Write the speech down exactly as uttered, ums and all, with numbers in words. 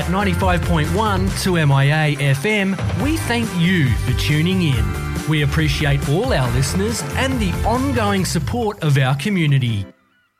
ninety-five point one two M I A F M, we thank you for tuning in. We appreciate all our listeners and the ongoing support of our community.